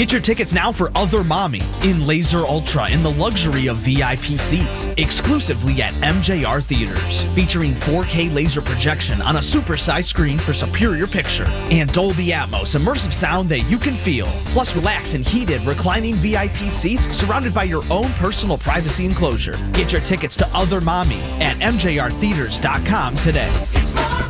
Get your tickets now for Other Mommy in Laser Ultra in the luxury of VIP seats, exclusively at MJR Theaters, featuring 4K laser projection on a supersized screen for superior picture, and Dolby Atmos immersive sound that you can feel, plus relax in heated reclining VIP seats surrounded by your own personal privacy enclosure. Get your tickets to Other Mommy at mjrtheaters.com today.